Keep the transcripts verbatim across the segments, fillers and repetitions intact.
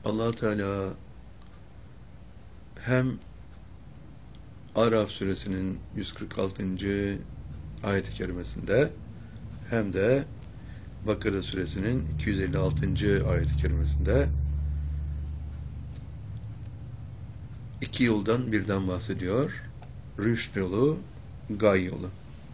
Allah Teala hem Araf suresinin yüz kırk altıncı ayet-i kerimesinde hem de Bakara suresinin iki yüz elli altıncı ayet-i kerimesinde iki yoldan birden bahsediyor. Rüşt yolu, gay yolu.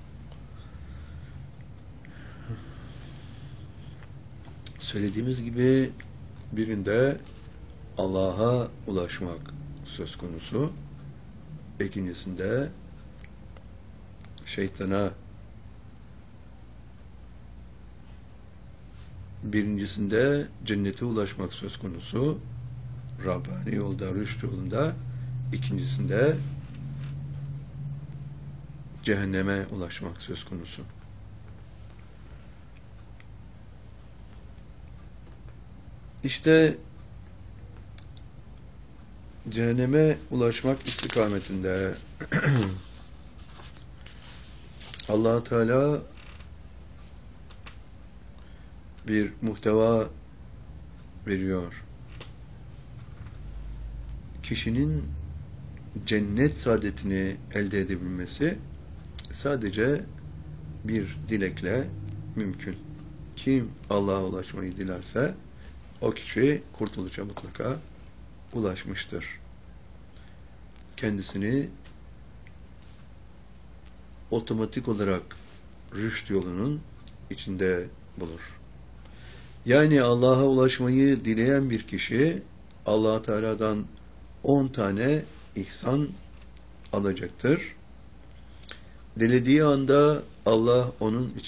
Söylediğimiz gibi birinde Allah'a ulaşmak söz konusu, ikincisinde şeytana, birincisinde cennete ulaşmak söz konusu, Rabbani yolda, rüşt yolunda, ikincisinde cehenneme ulaşmak söz konusu. İşte cehenneme ulaşmak istikametinde Allah Teala bir muhteva veriyor. Kişinin cennet saadetini elde edebilmesi sadece bir dilekle mümkün. Kim Allah'a ulaşmayı dilerse o kişi kurtuluşa mutlaka ulaşmıştır. Kendisini otomatik olarak rüşt yolunun içinde bulur. Yani Allah'a ulaşmayı dileyen bir kişi Allah Teala'dan on tane ihsan alacaktır. Dilediği anda Allah onun için